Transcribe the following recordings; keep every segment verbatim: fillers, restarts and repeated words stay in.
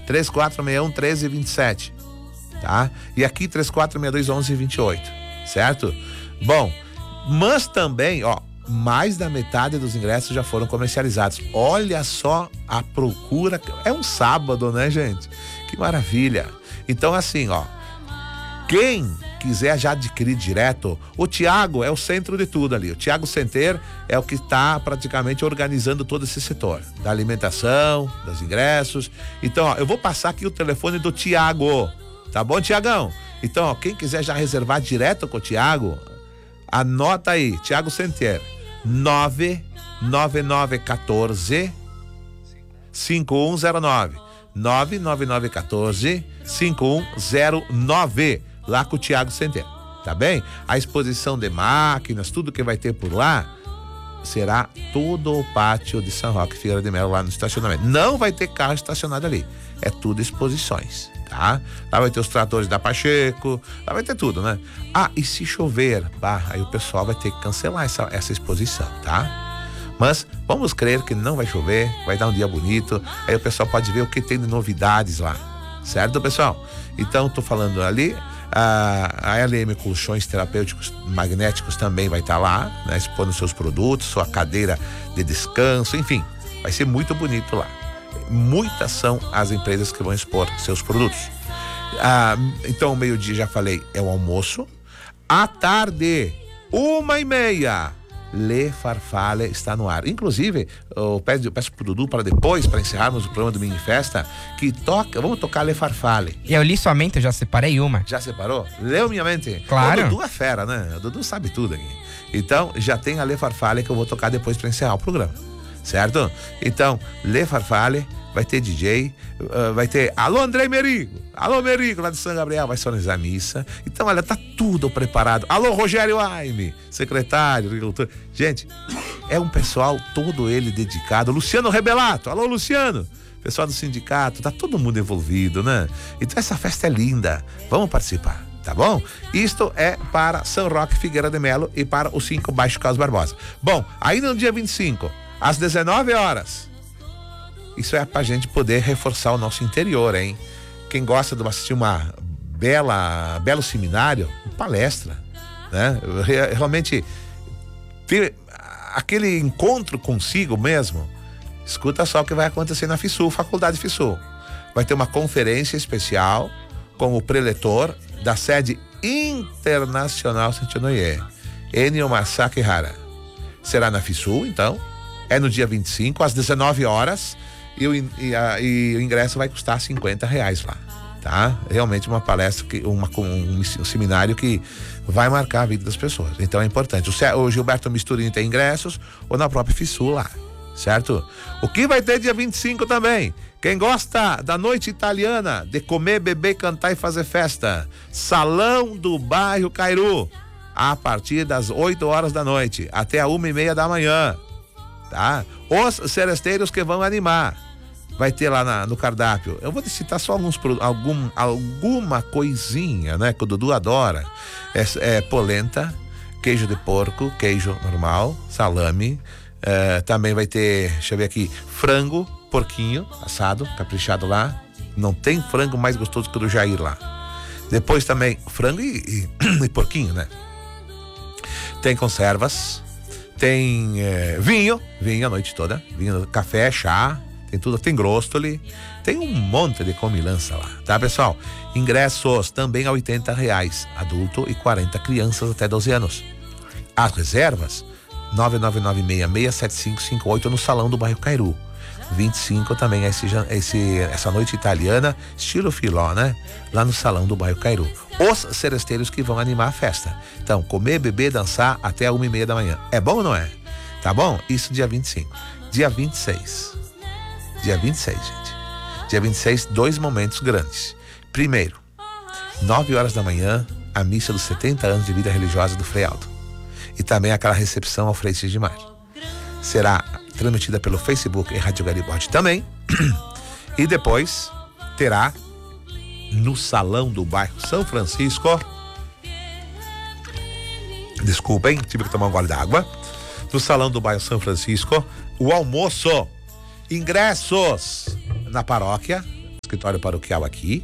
três quatro seis um, um três dois sete, tá? E aqui três quatro seis dois, onze, vinte e oito, certo? Bom, mas também, ó, mais da metade dos ingressos já foram comercializados. Olha só a procura. É um sábado, né, gente? Que maravilha. Então, assim, ó, quem quiser já adquirir direto, o Tiago é o centro de tudo ali. O Tiago Center é o que está praticamente organizando todo esse setor da alimentação, dos ingressos. Então, ó, eu vou passar aqui o telefone do Tiago, tá bom, Tiagão? Então, ó, quem quiser já reservar direto com o Tiago, anota aí, Tiago Center, nove nove nove um quatro, cinco um zero nove, nove nove nove um quatro, cinco um zero nove, lá com o Tiago Center, tá bem? A exposição de máquinas, tudo que vai ter por lá, será todo o pátio de São Roque Figueira de Melo, lá no estacionamento. Não vai ter carro estacionado ali, é tudo exposições, tá? Lá vai ter os tratores da Pacheco, lá vai ter tudo, né? Ah, e se chover, bah, aí o pessoal vai ter que cancelar essa, essa exposição, tá? Mas vamos crer que não vai chover, vai dar um dia bonito, aí o pessoal pode ver o que tem de novidades lá, certo, pessoal? Então, tô falando ali, a, a L M Colchões Terapêuticos Magnéticos também vai estar tá lá, né? Expondo seus produtos, sua cadeira de descanso, enfim, vai ser muito bonito lá. Muitas são as empresas que vão expor seus produtos. Ah, então, meio-dia, já falei, é o almoço. À tarde, uma e meia, Le Farfalle está no ar. Inclusive, eu peço, eu peço pro Dudu para depois, para encerrarmos o programa do Mini Festa, que toca, vamos tocar Le Farfalle. E eu li sua mente, eu já separei uma. Já separou? Leu minha mente? Claro. O Dudu é fera, né? O Dudu sabe tudo aqui. Então, já tem a Le Farfalle que eu vou tocar depois para encerrar o programa. Certo? Então, Le Farfalle, vai ter D J, uh, vai ter alô André Merigo, alô Merigo lá de São Gabriel, vai sonorizar a missa. Então, olha, tá tudo preparado. Alô Rogério Aime, secretário, agricultor. Gente, é um pessoal todo ele dedicado. Luciano Rebelato, alô Luciano, pessoal do sindicato, tá todo mundo envolvido, né? Então essa festa é linda, vamos participar, tá bom? Isto é para São Roque Figueira de Melo e para o cinco Baixo Carlos Barbosa. Bom, aí no dia vinte e cinco, às dezenove horas, isso é pra gente poder reforçar o nosso interior, hein? Quem gosta de assistir uma bela, belo seminário, palestra, né? Realmente ter aquele encontro consigo mesmo. Escuta só o que vai acontecer na FISUL, Faculdade FISUL. Vai ter uma conferência especial com o preletor da sede internacional Santinoye, Enio Masaki Hara. Será na FISUL, então. É no dia vinte e cinco, às dezenove horas, e o, e, a, e o ingresso vai custar cinquenta reais lá, tá? Realmente uma palestra, que, uma, um, um seminário que vai marcar a vida das pessoas. Então é importante. O, o Gilberto Misturini tem ingressos, ou na própria FISUL lá, certo? O que vai ter dia vinte e cinco também? Quem gosta da noite italiana, de comer, beber, cantar e fazer festa, Salão do Bairro Cairu, a partir das oito horas da noite, até a uma e meia da manhã. Tá? Os seresteiros que vão animar, vai ter lá na, no cardápio. Eu vou citar só alguns algum, alguma coisinha, né, que o Dudu adora. É, é polenta, queijo de porco, queijo normal, salame. É, também vai ter, deixa eu ver aqui, frango, porquinho assado, caprichado lá. Não tem frango mais gostoso que o do Jair lá. Depois também frango e, e, e porquinho, né? Tem conservas. Tem é, vinho, vinho a noite toda, vinho, café, chá, tem tudo, tem grostoli, tem um monte de comilança lá, tá, pessoal? Ingressos também a oitenta reais, adulto e quarenta crianças até doze anos. As reservas, nove nove nove seis seis sete cinco cinco oito no Salão do Bairro Cairu. vinte e cinco também esse, esse, essa noite italiana, estilo filó, né? Lá no Salão do Bairro Cairu. Os seresteiros que vão animar a festa. Então, comer, beber, dançar até a uma e meia da manhã. É bom ou não é? Tá bom? Isso dia vinte e cinco. Dia vinte e seis. Dia vinte e seis, gente. Dia vinte e seis, dois momentos grandes. Primeiro, nove horas da manhã, a missa dos setenta anos de vida religiosa do Frei Aldo. E também aquela recepção ao Frei Sigimar. Será transmitida pelo Facebook e Rádio Garibaldi também. E depois terá no Salão do Bairro São Francisco, desculpem, tive que tomar um gole d'água. No Salão do Bairro São Francisco, o almoço. Ingressos na paróquia, escritório paroquial aqui,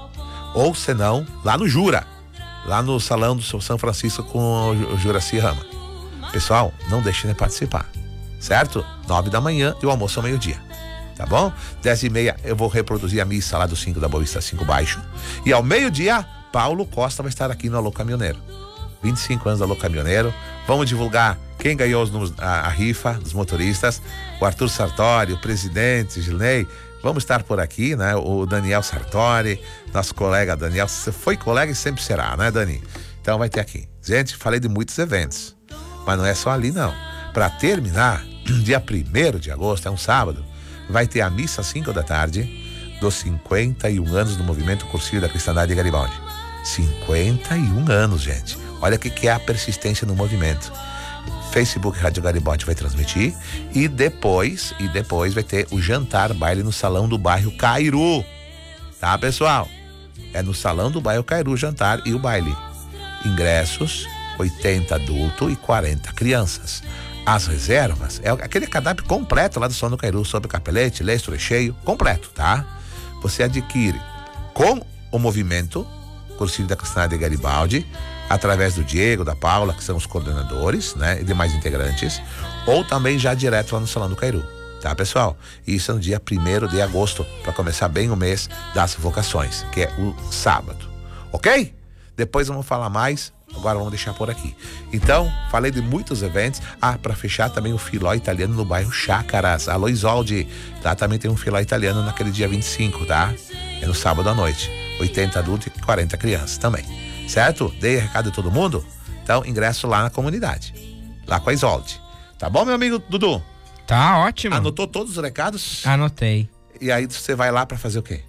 ou senão lá no Jura, lá no salão do seu São Francisco com o Juraci Rama. Pessoal, não deixem de participar, certo? Nove da manhã e o almoço ao meio-dia, tá bom? Dez e meia eu vou reproduzir a missa lá do cinco da Boa Vista cinco Baixo, e ao meio-dia Paulo Costa vai estar aqui no Alô Caminhoneiro. vinte e cinco anos do Alô Caminhoneiro. Vamos divulgar quem ganhou os números, a, a rifa dos motoristas, o Arthur Sartori, o presidente Gilney. Vamos estar por aqui, né? O Daniel Sartori, nosso colega Daniel, você foi colega e sempre será, né, Dani? Então vai ter aqui. Gente, falei de muitos eventos, mas não é só ali, não. Para terminar, dia primeiro de agosto, é um sábado, vai ter a missa às cinco da tarde dos cinquenta e um anos do movimento Cursilho da Cristandade de Garibaldi. cinquenta e um anos, gente. Olha o que, que é a persistência no movimento. Facebook Rádio Garibaldi vai transmitir e depois, e depois vai ter o jantar baile no salão do bairro Cairu. Tá, pessoal? É no salão do bairro Cairu, jantar e o baile. Ingressos, oitenta adultos e quarenta crianças. As reservas, é aquele cardápio completo lá do salão do Cairu, sobre capelete, leite, recheio, completo, tá? Você adquire com o movimento Cursilho da Cristandade de Garibaldi, através do Diego, da Paula, que são os coordenadores, né, e demais integrantes, ou também já direto lá no Salão do Cairu, tá, pessoal? Isso é no dia primeiro de agosto, para começar bem o mês das vocações, que é o sábado, ok? Depois vamos falar mais, agora vamos deixar por aqui. Então, falei de muitos eventos. Ah, para fechar também o filó italiano no bairro Chácaras, alô Isolde, lá também tem um filó italiano naquele dia vinte e cinco, tá? É no sábado à noite, oitenta adultos e quarenta crianças também. Certo? Dei recado de todo mundo? Então, ingresso lá na comunidade, lá com a Isolde. Tá bom, meu amigo Dudu? Tá ótimo. Anotou todos os recados? Anotei. E aí você vai lá pra fazer o quê?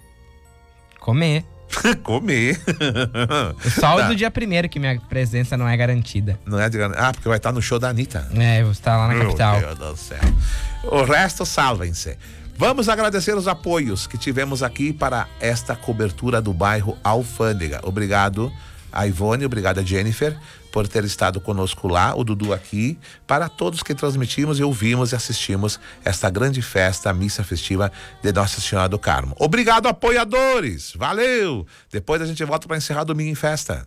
Comer. Comer. Só Tá. o do dia primeiro que minha presença não é garantida. Não é de... Ah, porque vai estar no show da Anitta. É, eu vou estar lá na capital. Meu Deus do céu. O resto, salvem-se. Vamos agradecer os apoios que tivemos aqui para esta cobertura do bairro Alfândega. Obrigado a Ivone, obrigado a Jennifer por ter estado conosco lá, o Dudu aqui, para todos que transmitimos e ouvimos e assistimos esta grande festa, a missa festiva de Nossa Senhora do Carmo. Obrigado, apoiadores! Valeu! Depois a gente volta para encerrar domingo em festa.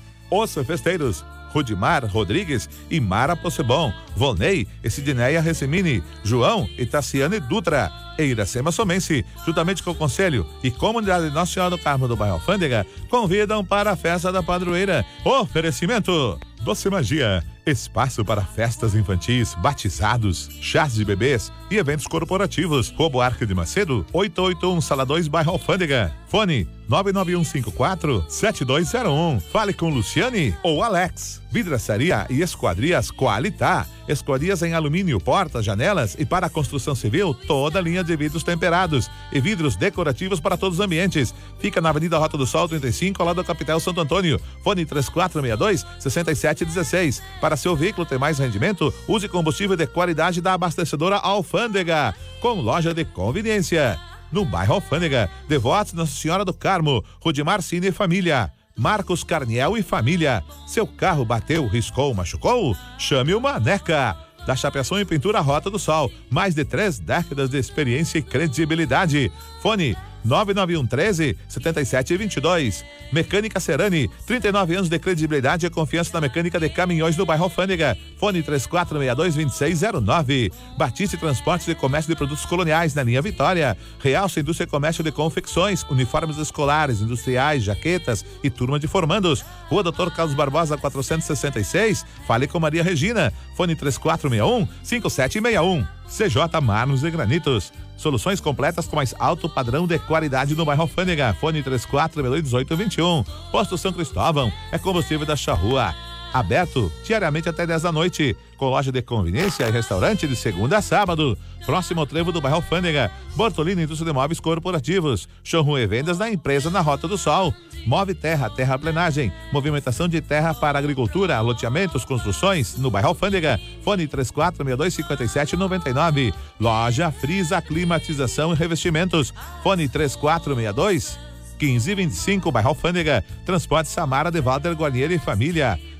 Os festeiros Rudimar Rodrigues e Mara Possebon, Volney e Sidneia Recemini, João e Tassiane Dutra e Iracema Somense, juntamente com o Conselho e Comunidade Nossa Senhora do Carmo do bairro Alfândega, convidam para a festa da padroeira. Oferecimento Doce Magia, espaço para festas infantis, batizados, chás de bebês e eventos corporativos. Rua Buarque de Macedo, oitocentos e oitenta e um, Sala dois, bairro Alfândega. Fone nove nove um cinco quatro sete dois zero um. Fale com Luciane ou Alex. Vidraçaria e Esquadrias Qualitá. Esquadrias em alumínio, portas, janelas e para a construção civil, toda a linha de vidros temperados e vidros decorativos para todos os ambientes. Fica na Avenida Rota do Sol trinta e cinco, ao lado do Capital Santo Antônio. Fone três quatro seis dois, seis sete um seis. Para seu veículo ter mais rendimento, use combustível de qualidade da abastecedora Alfândega, com loja de conveniência. No bairro Alfândega, Devotos Nossa Senhora do Carmo, Rudimar Cine e Família. Marcos Carniel e família. Seu carro bateu, riscou, machucou? Chame o Maneca. Da Chapeação e Pintura Rota do Sol. Mais de três décadas de experiência e credibilidade. Fone nove nove um treze, setenta e sete vinte e dois. Mecânica Serani, trinta e nove anos de credibilidade e confiança na mecânica de caminhões do bairro Alfândega. Fone três quatro seis dois, dois seis zero nove. Batiste Transportes e Comércio de Produtos Coloniais na linha Vitória. Realça Indústria e Comércio de Confecções, uniformes escolares, industriais, jaquetas e turma de formandos. Rua Doutor Carlos Barbosa, quatrocentos e sessenta e seis. Fale com Maria Regina. Fone três quatro seis um, cinco sete seis um. C J Marnos e Granitos. Soluções completas com mais alto padrão de qualidade no bairro Alfândega. Fone três quatro seis dois, dezoito vinte e um. Posto São Cristóvão é combustível da Charrua. Aberto diariamente até dez da noite, com loja de conveniência e restaurante de segunda a sábado. Próximo ao trevo do bairro Alfândega. Bortolini Indústria de Móveis Corporativos. Showroom e vendas na empresa na Rota do Sol. Move Terra, terraplenagem, movimentação de terra para agricultura, loteamentos, construções no bairro Alfândega. Fone três quatro seis dois, cinco sete nove nove. Loja Frisa Climatização e Revestimentos. Fone três quatro seis dois, quinze vinte e cinco, bairro Alfândega. Transporte Samara de Walter Guarnieri e família.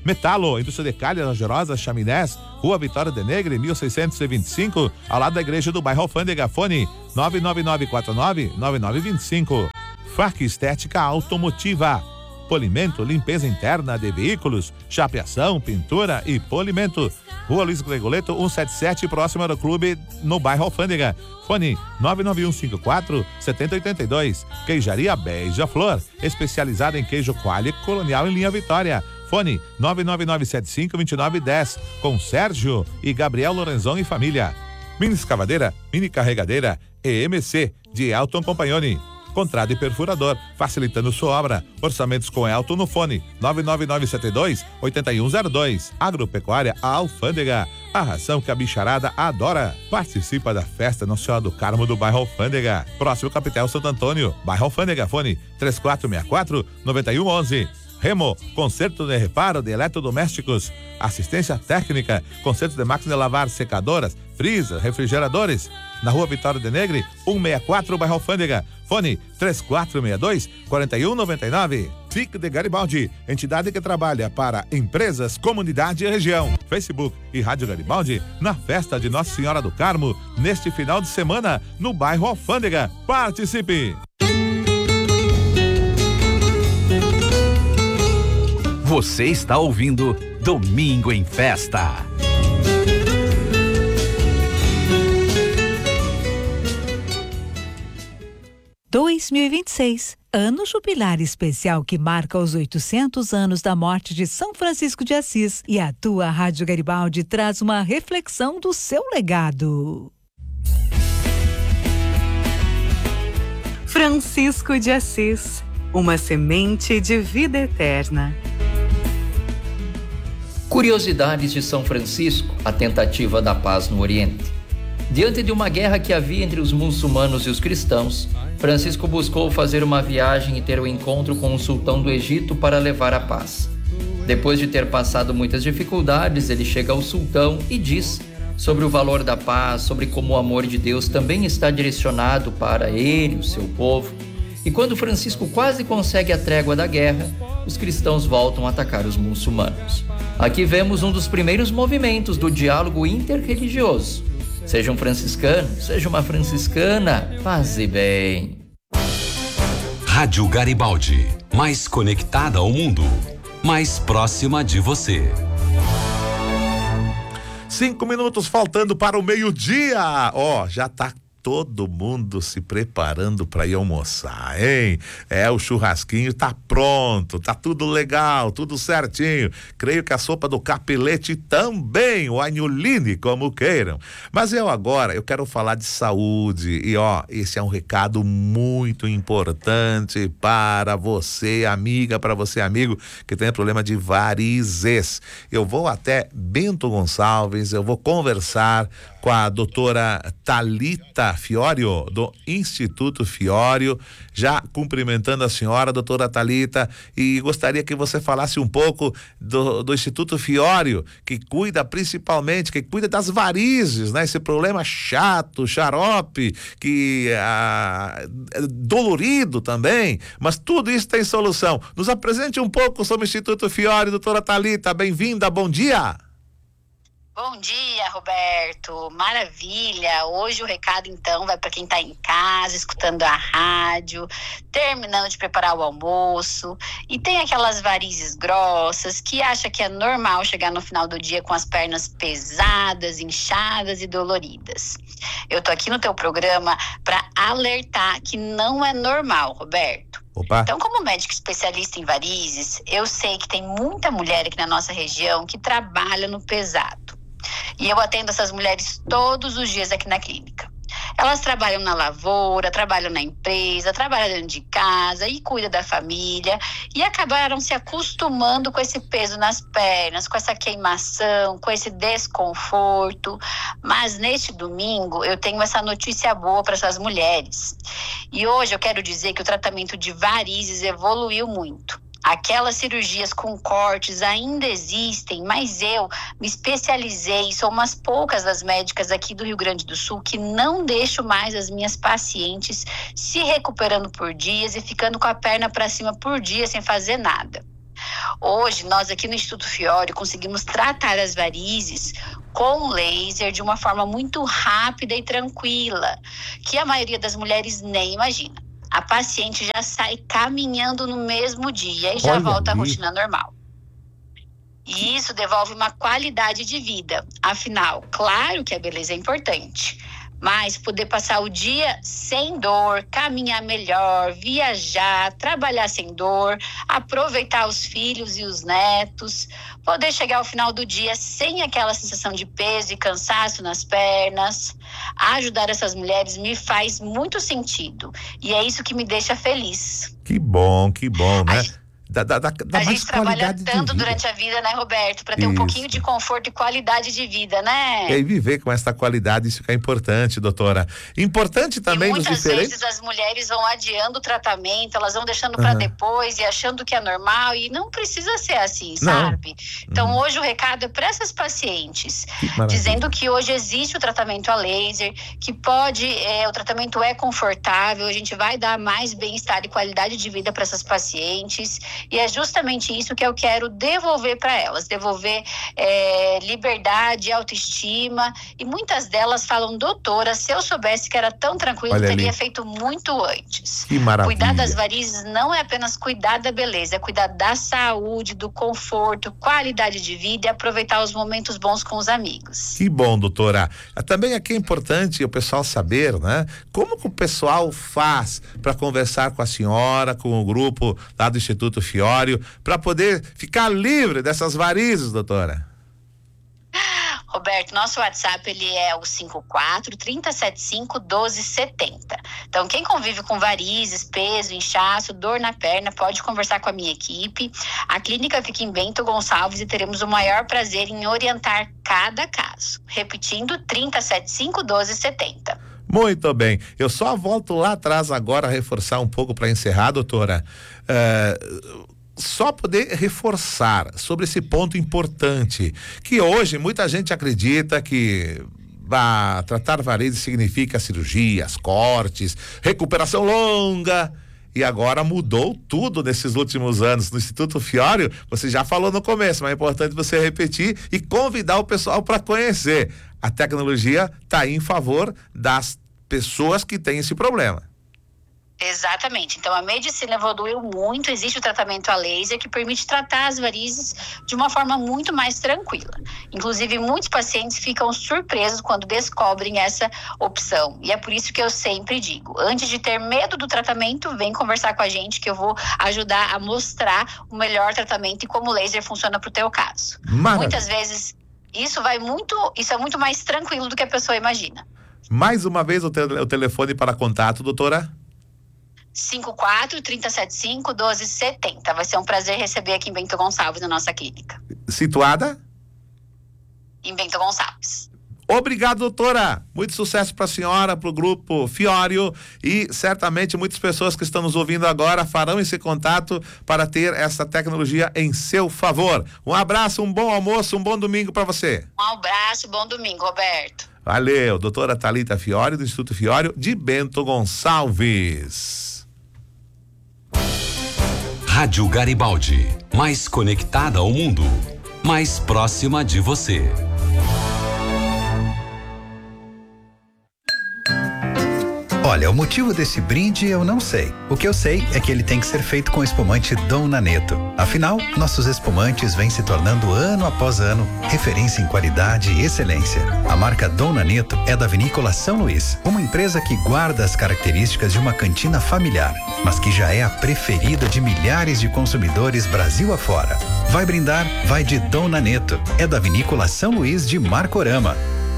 Metalo, indústria de calhas, lajerosas, chaminés, Rua Vitória de Negre, mil seiscentos e vinte e cinco, ao lado da igreja do bairro Alfândega. Fone nove nove nove quatro nove nove nove dois cinco. F A C Estética Automotiva. Polimento, limpeza interna de veículos, chapeação, pintura e polimento. Rua Luiz Gregoleto, cento e setenta e sete, próximo do clube, no bairro Alfândega. Fone nove nove um cinco quatro sete zero oito dois. Queijaria Beija-Flor, especializada em queijo coalho colonial em linha Vitória. Fone nove nove nove sete cinco dois nove um zero, com Sérgio e Gabriel Lorenzon e família. Mini escavadeira, mini carregadeira E M C de Elton Compagnoni. Contrato e perfurador, facilitando sua obra. Orçamentos com Elton no fone nove nove nove sete dois oito um zero dois. Agropecuária Alfândega, a ração que a bicharada adora. Participa da festa Nossa Senhora do Carmo do bairro Alfândega, próximo Capitel Santo Antônio, bairro Alfândega. Fone três quatro seis quatro nove um um um. Remo, conserto de reparo de eletrodomésticos, assistência técnica, conserto de máquina de lavar, secadoras, freezer, refrigeradores. Na Rua Vitória de Negre, cento e sessenta e quatro, bairro Alfândega. Fone três quatro seis dois quatro um nove nove. F I C de Garibaldi, entidade que trabalha para empresas, comunidade e região. Facebook e Rádio Garibaldi, na festa de Nossa Senhora do Carmo, neste final de semana, no bairro Alfândega. Participe! Você está ouvindo Domingo em Festa. dois mil e vinte e seis, ano jubilar especial que marca os oitocentos anos da morte de São Francisco de Assis, e a tua Rádio Garibaldi traz uma reflexão do seu legado. Francisco de Assis, uma semente de vida eterna. Curiosidades de São Francisco, a tentativa da paz no Oriente. Diante de uma guerra que havia entre os muçulmanos e os cristãos, Francisco buscou fazer uma viagem e ter um encontro com o sultão do Egito para levar a paz. Depois de ter passado muitas dificuldades, ele chega ao sultão e diz sobre o valor da paz, sobre como o amor de Deus também está direcionado para ele, o seu povo. E quando Francisco quase consegue a trégua da guerra, os cristãos voltam a atacar os muçulmanos. Aqui vemos um dos primeiros movimentos do diálogo interreligioso. Seja um franciscano, seja uma franciscana, faze bem. Rádio Garibaldi, mais conectada ao mundo, mais próxima de você. Cinco minutos faltando para o meio-dia. Ó, oh, já tá todo mundo se preparando para ir almoçar, hein? É, o churrasquinho tá pronto, tá tudo legal, tudo certinho. Creio que a sopa do capelete também, o agnoline, como queiram. Mas eu agora, eu quero falar de saúde e ó, esse é um recado muito importante para você, amiga, para você, amigo, que tem problema de varizes. Eu vou até Bento Gonçalves, eu vou conversar com a doutora Thalita Fiorio, do Instituto Fiorio, já cumprimentando a senhora, doutora Thalita, e gostaria que você falasse um pouco do, do Instituto Fiorio, que cuida principalmente, que cuida das varizes, né? Esse problema chato, xarope, que ah, dolorido também, mas tudo isso tem solução. Nos apresente um pouco sobre o Instituto Fiorio, doutora Thalita, bem-vinda, bom dia. Bom dia, Roberto. Maravilha. Hoje o recado, então, vai para quem está em casa, escutando a rádio, terminando de preparar o almoço e tem aquelas varizes grossas que acha que é normal chegar no final do dia com as pernas pesadas, inchadas e doloridas. Eu tô aqui no teu programa para alertar que não é normal, Roberto. Opa. Então, como médico especialista em varizes, eu sei que tem muita mulher aqui na nossa região que trabalha no pesado. E eu atendo essas mulheres todos os dias aqui na clínica. Elas trabalham na lavoura, trabalham na empresa, trabalham dentro de casa e cuidam da família e acabaram se acostumando com esse peso nas pernas, com essa queimação, com esse desconforto. Mas neste domingo eu tenho essa notícia boa para essas mulheres. E hoje eu quero dizer que o tratamento de varizes evoluiu muito. Aquelas cirurgias com cortes ainda existem, mas eu me especializei, sou umas poucas das médicas aqui do Rio Grande do Sul que não deixo mais as minhas pacientes se recuperando por dias e ficando com a perna para cima por dia sem fazer nada. Hoje, nós aqui no Instituto Fiório conseguimos tratar as varizes com laser de uma forma muito rápida e tranquila, que a maioria das mulheres nem imagina. A paciente já sai caminhando no mesmo dia e já Olha volta à ali. rotina normal. E isso devolve uma qualidade de vida. Afinal, claro que a beleza é importante, mas poder passar o dia sem dor, caminhar melhor, viajar, trabalhar sem dor, aproveitar os filhos e os netos, poder chegar ao final do dia sem aquela sensação de peso e cansaço nas pernas, ajudar essas mulheres me faz muito sentido. E é isso que me deixa feliz. Que bom, que bom, né? A Dá, dá, dá, dá a mais gente trabalha qualidade de tanto vida. durante a vida, né, Roberto? Para ter um Isso. pouquinho de conforto e qualidade de vida, né? E aí viver com essa qualidade, isso que é importante, doutora. Importante também e nos muitas diferentes... vezes as mulheres vão adiando o tratamento, elas vão deixando para Uhum. depois e achando que é normal, e não precisa ser assim, Não. sabe? Então hoje o recado é para essas pacientes, Que maravilha. dizendo que hoje existe o tratamento a laser, que pode, é, o tratamento é confortável, a gente vai dar mais bem-estar e qualidade de vida para essas pacientes, e é justamente isso que eu quero devolver para elas, devolver é, liberdade, autoestima, e muitas delas falam: doutora, se eu soubesse que era tão tranquilo, Olha teria ali. feito muito antes. Que maravilha. Cuidar das varizes não é apenas cuidar da beleza, é cuidar da saúde, do conforto, qualidade de vida e aproveitar os momentos bons com os amigos. Que bom, doutora. Também aqui é importante o pessoal saber, né? Como que o pessoal faz para conversar com a senhora, com o grupo lá do Instituto Fiório, para poder ficar livre dessas varizes, doutora? Roberto, nosso WhatsApp ele é o cinco quatro, três sete cinco, um dois sete zero. Então, quem convive com varizes, peso, inchaço, dor na perna, pode conversar com a minha equipe. A clínica fica em Bento Gonçalves e teremos o maior prazer em orientar cada caso. Repetindo, três sete cinco, um dois sete zero. Muito bem. Eu só volto lá atrás agora a reforçar um pouco para encerrar, doutora. É, só poder reforçar sobre esse ponto importante, que hoje muita gente acredita que bah, tratar varizes significa cirurgias, cortes, recuperação longa. E agora mudou tudo nesses últimos anos. No Instituto Fiório, você já falou no começo, mas é importante você repetir e convidar o pessoal para conhecer. A tecnologia está aí em favor das pessoas que têm esse problema. Exatamente. Então, a medicina evoluiu muito, existe o tratamento a laser que permite tratar as varizes de uma forma muito mais tranquila. Inclusive, muitos pacientes ficam surpresos quando descobrem essa opção. E é por isso que eu sempre digo, antes de ter medo do tratamento, vem conversar com a gente que eu vou ajudar a mostrar o melhor tratamento e como o laser funciona para o teu caso. Maravilha. Muitas vezes, isso vai muito, isso é muito mais tranquilo do que a pessoa imagina. Mais uma vez o, te- o telefone para contato, doutora? cinco quatro, três sete cinco, um dois sete zero. Vai ser um prazer receber aqui em Bento Gonçalves, na nossa clínica. Situada? Em Bento Gonçalves. Obrigado, doutora. Muito sucesso para a senhora, para o grupo Fiório, e certamente muitas pessoas que estão nos ouvindo agora farão esse contato para ter essa tecnologia em seu favor. Um abraço, um bom almoço, um bom domingo para você. Um abraço, bom domingo, Roberto. Valeu, doutora Thalita Fiório, do Instituto Fiório de Bento Gonçalves. Rádio Garibaldi, mais conectada ao mundo, mais próxima de você. Olha, o motivo desse brinde eu não sei. O que eu sei é que ele tem que ser feito com espumante Dom Naneto. Afinal, nossos espumantes vêm se tornando ano após ano referência em qualidade e excelência. A marca Dom Naneto é da Vinícola São Luís, uma empresa que guarda as características de uma cantina familiar, mas que já é a preferida de milhares de consumidores Brasil afora. Vai brindar? Vai de Dom Naneto. É da Vinícola São Luís de Marcorama.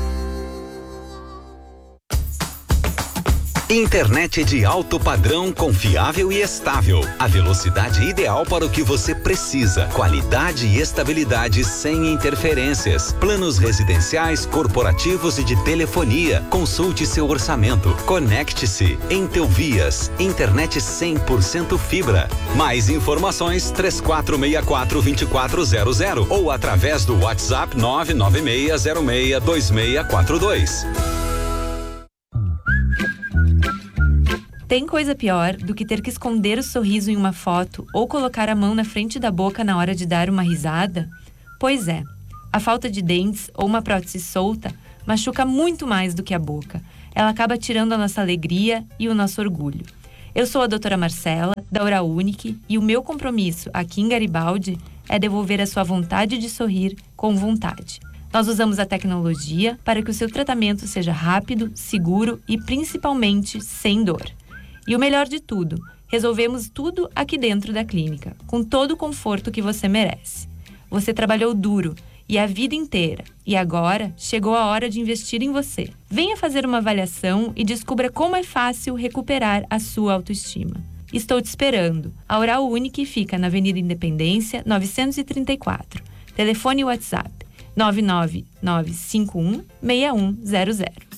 Internet de alto padrão, confiável e estável. A velocidade ideal para o que você precisa. Qualidade e estabilidade sem interferências. Planos residenciais, corporativos e de telefonia. Consulte seu orçamento. Conecte-se. Entelvias. Internet cem por cento fibra. Mais informações três quatro seis quatro, dois quatro zero zero ou através do WhatsApp nove nove seis zero seis dois seis quatro dois. Tem coisa pior do que ter que esconder o sorriso em uma foto ou colocar a mão na frente da boca na hora de dar uma risada? Pois é, a falta de dentes ou uma prótese solta machuca muito mais do que a boca. Ela acaba tirando a nossa alegria e o nosso orgulho. Eu sou a doutora Marcela, da Oral Unique, e o meu compromisso aqui em Garibaldi é devolver a sua vontade de sorrir com vontade. Nós usamos a tecnologia para que o seu tratamento seja rápido, seguro e principalmente sem dor. E o melhor de tudo, resolvemos tudo aqui dentro da clínica, com todo o conforto que você merece. Você trabalhou duro e a vida inteira, e agora chegou a hora de investir em você. Venha fazer uma avaliação e descubra como é fácil recuperar a sua autoestima. Estou te esperando. A Oral Unique fica na Avenida Independência, novecentos e trinta e quatro. Telefone e WhatsApp nove nove nove cinco um seis um zero zero.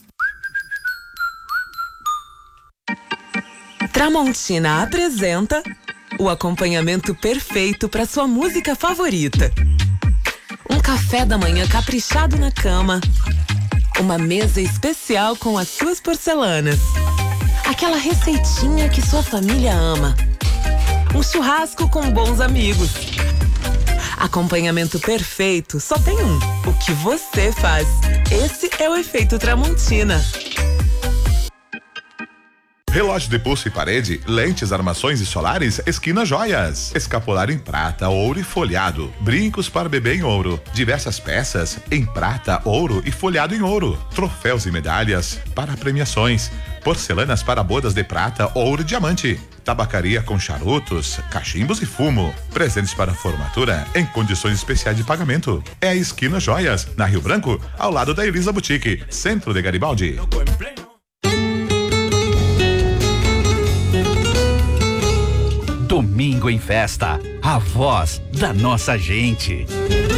Tramontina apresenta o acompanhamento perfeito para sua música favorita. Um café da manhã caprichado na cama. Uma mesa especial com as suas porcelanas. Aquela receitinha que sua família ama. Um churrasco com bons amigos. Acompanhamento perfeito só tem um. O que você faz. Esse é o efeito Tramontina. Relógio de pulso e parede, lentes, armações e solares, Esquina Joias. Escapular em prata, ouro e folhado. Brincos para bebê em ouro. Diversas peças em prata, ouro e folhado em ouro. Troféus e medalhas para premiações. Porcelanas para bodas de prata, ouro e diamante. Tabacaria com charutos, cachimbos e fumo. Presentes para formatura em condições especiais de pagamento. É a Esquina Joias, na Rio Branco, ao lado da Elisa Boutique, centro de Garibaldi. Domingo em Festa, a voz da nossa gente.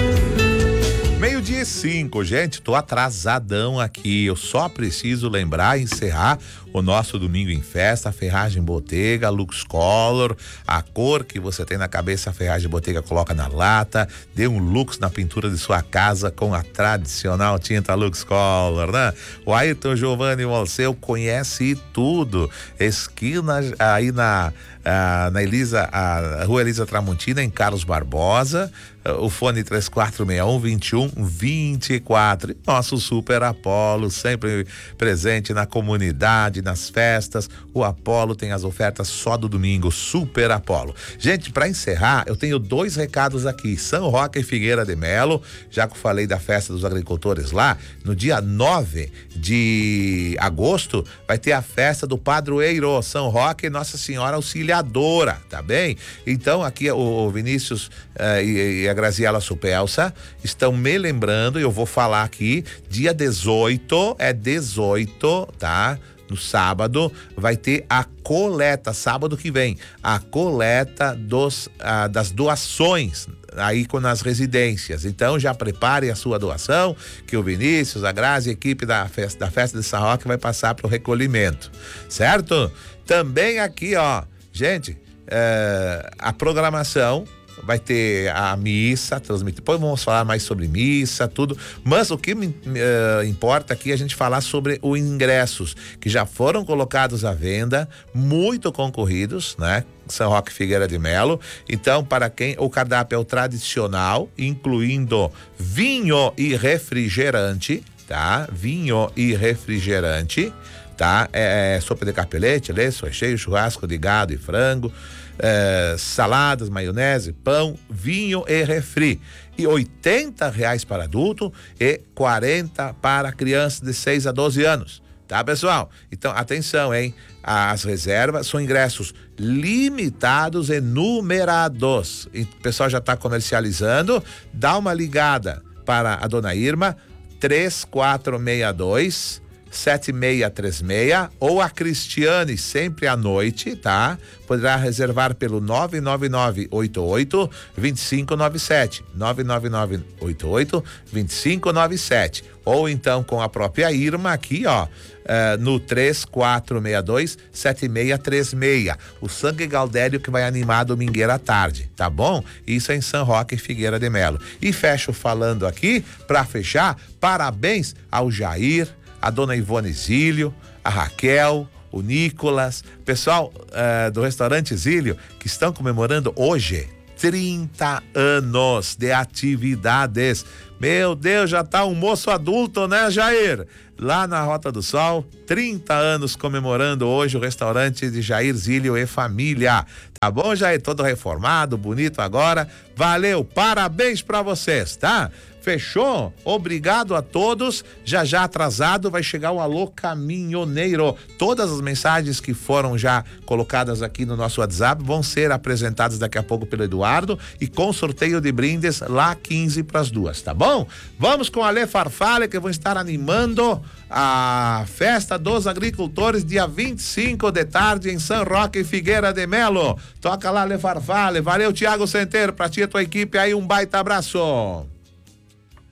Meio-dia e cinco, gente, tô atrasadão aqui. Eu só preciso lembrar e encerrar o nosso Domingo em Festa. Ferragem Bottega, Lux Color, a cor que você tem na cabeça, a Ferragem Bottega coloca na lata. Dê um lux na pintura de sua casa com a tradicional tinta Lux Color, né? O Ayrton Giovanni Walseu conhece tudo. Esquina aí na Ah, na Elisa, a Rua Elisa Tramontina, em Carlos Barbosa, uh, o fone três quatro seis um, dois um dois quatro. Nosso Super Apollo, sempre presente na comunidade, nas festas. O Apollo tem as ofertas só do domingo, Super Apollo. Gente, para encerrar, eu tenho dois recados aqui. São Roque e Figueira de Melo, já que eu falei da festa dos agricultores lá, no dia nove de agosto, vai ter a festa do padroeiro São Roque e Nossa Senhora Auxiliadora. Tá bem? Então aqui o Vinícius uh, e, e a Graziela Supelsa estão me lembrando, eu vou falar aqui, dia dezoito, é dezoito, tá? No sábado vai ter a coleta, sábado que vem, a coleta dos, uh, das doações aí nas residências. Então já prepare a sua doação, que o Vinícius, a Grazi, a equipe da festa, da festa de São Roque vai passar para o recolhimento, certo? Também aqui, ó, gente, é, a programação vai ter a missa transmitida. Depois vamos falar mais sobre missa, tudo. Mas o que me, uh, importa aqui é a gente falar sobre os ingressos que já foram colocados à venda, muito concorridos, né? São Roque Figueira de Melo. Então, para quem o cardápio é o tradicional, incluindo vinho e refrigerante, tá? Vinho e refrigerante. Tá? É, é sopa de capelete, leço, recheio, churrasco de gado e frango, é, saladas, maionese, pão, vinho e refri. E oitenta reais para adulto e quarenta para crianças de seis a doze anos. Tá, pessoal? Então, atenção, hein? As reservas são ingressos limitados e numerados. E o pessoal já está comercializando. Dá uma ligada para a dona Irma, três quatro seis dois sete seis três seis, ou a Cristiane, sempre à noite, tá? Poderá reservar pelo nove nove nove oito oito dois cinco nove sete, nove nove nove oito oito dois cinco nove sete, ou então com a própria Irma aqui, ó, uh, no três quatro seis dois sete seis três seis. O Sangue Gaudério que vai animar domingueira à tarde, tá bom? Isso é em São Roque e Figueira de Melo. E fecho falando aqui, pra fechar, parabéns ao Jair, a dona Ivone Zílio, a Raquel, o Nicolas, pessoal uh, do restaurante Zílio, que estão comemorando hoje trinta anos de atividades. Meu Deus, já tá um moço adulto, né, Jair? Lá na Rota do Sol, trinta anos comemorando hoje o restaurante de Jair Zílio e família. Tá bom, Jair? Todo reformado, bonito agora. Valeu, parabéns pra vocês, tá? Fechou? Obrigado a todos. Já já atrasado vai chegar o Alô Caminhoneiro. Todas as mensagens que foram já colocadas aqui no nosso WhatsApp vão ser apresentadas daqui a pouco pelo Eduardo e com sorteio de brindes lá quinze para as duas, tá bom? Vamos com a Lê Farfalha, que vão estar animando a festa dos agricultores dia vinte e cinco de tarde em São Roque e Figueira de Melo. Toca lá, Lê Farfalha. Valeu, Tiago Centeiro, pra ti e tua equipe aí, um baita abraço.